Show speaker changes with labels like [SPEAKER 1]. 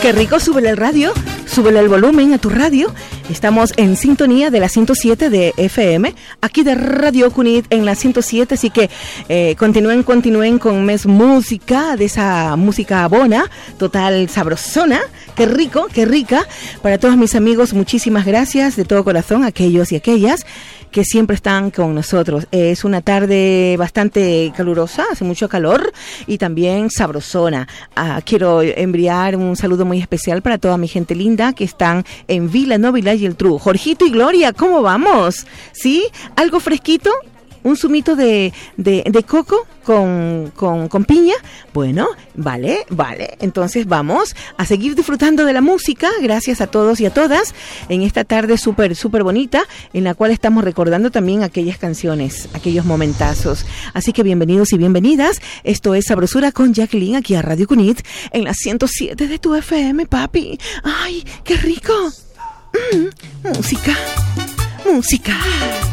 [SPEAKER 1] Qué rico, súbele el radio, súbele el volumen a tu radio. Estamos en sintonía de la 107 de FM, aquí de Radio Cunit en la 107, así que continúen con más música, de esa música bona, total sabrosona, qué rico, qué rica. Para todos mis amigos, muchísimas gracias de todo corazón, aquellos y aquellas que siempre están con nosotros. Es una tarde bastante calurosa, hace mucho calor y también sabrosona. Quiero enviar un saludo muy especial para toda mi gente linda que están en Vila Novila y el Tru. Jorgito y Gloria, ¿cómo vamos? ¿Sí? ¿Algo fresquito? ¿Un zumito de coco con piña? Bueno, vale. Entonces vamos a seguir disfrutando de la música. Gracias a todos y a todas en esta tarde súper bonita en la cual estamos recordando también aquellas canciones, aquellos momentazos. Así que bienvenidos y bienvenidas. Esto es Sabrosura con Jacqueline aquí a Radio Cunit en la 107 de tu FM, papi. ¡Ay, qué rico! Música.